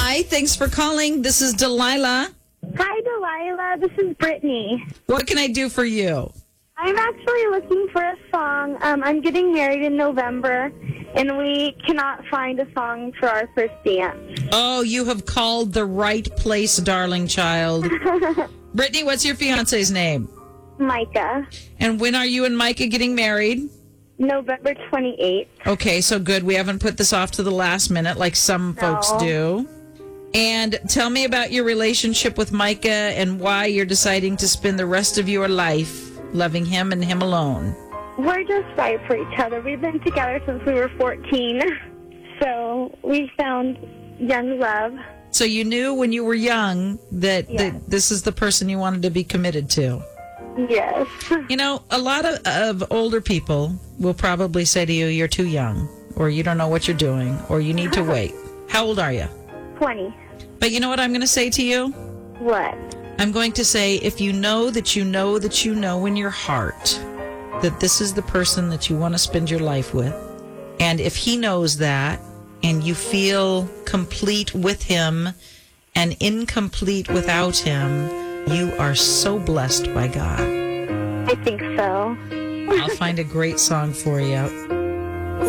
Hi, thanks for calling. This is Delilah. Hi, Delilah. This is Brittany. What can I do for you? I'm actually looking for a song. I'm getting married in November, and we cannot find a song for our first dance. Oh, you have called the right place, darling child. Brittany, what's your fiance's name? Micah. And when are you and Micah getting married? November 28th. Okay, so good. We haven't put this off to the last minute like some folks do. And tell me about your relationship with Micah and why you're deciding to spend the rest of your life loving him and him alone. We're just right for each other. We've been together since we were 14, so we found young love. So you knew when you were young that, Yes. that this is the person you wanted to be committed to. Yes. You know, a lot of older people will probably say to you, you're too young, or you don't know what you're doing, or you need to wait. How old are you? 20. But you know what I'm going to say to you? What? I'm going to say, if you know that you know that you know in your heart that this is the person that you want to spend your life with, and if he knows that, and you feel complete with him and incomplete without him, you are so blessed by God. I think so. I'll find a great song for you.